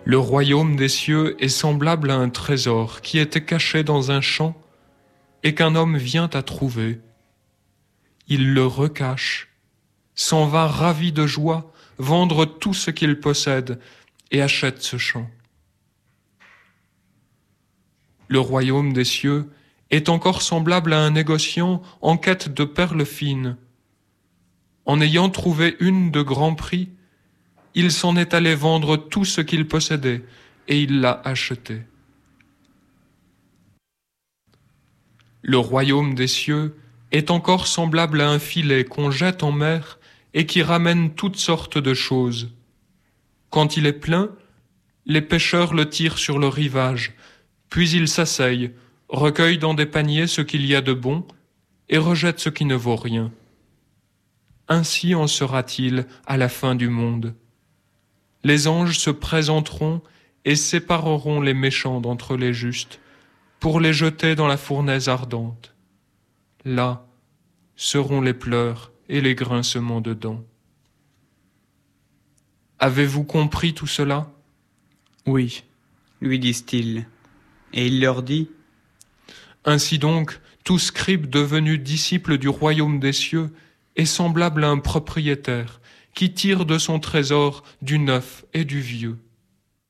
Le royaume des cieux est semblable à un trésor qui était caché dans un champ et qu'un homme vient à trouver. Il le recache, s'en va ravi de joie, vendre tout ce qu'il possède et achète ce champ. Le royaume des cieux est encore semblable à un négociant en quête de perles fines. En ayant trouvé une de grand prix, il s'en est allé vendre tout ce qu'il possédait et il l'a acheté. Le royaume des cieux est encore semblable à un filet qu'on jette en mer et qui ramène toutes sortes de choses. Quand il est plein, les pêcheurs le tirent sur le rivage, puis ils s'asseyent, recueillent dans des paniers ce qu'il y a de bon et rejettent ce qui ne vaut rien. Ainsi en sera-t-il à la fin du monde. Les anges se présenteront et sépareront les méchants d'entre les justes pour les jeter dans la fournaise ardente. Là seront les pleurs et les grincements de dents. Avez-vous compris tout cela ? Oui, lui disent-ils. Et il leur dit : Ainsi donc, tout scribe devenu disciple du royaume des cieux est semblable à un propriétaire qui tire de son trésor du neuf et du vieux.